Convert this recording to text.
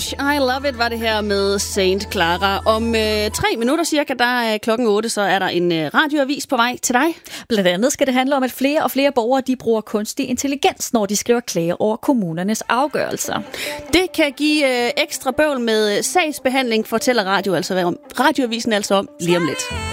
Beach, I Love It var det her med Saint Clara. Om 3 minutter cirka, der er klokken 8, så er der en radioavis på vej til dig. Blandt andet skal det handle om, at flere og flere borgere de bruger kunstig intelligens, når de skriver klager over kommunernes afgørelser. Det kan give ekstra bøvl med sagsbehandling, fortæller radioavisen altså om lige om lidt.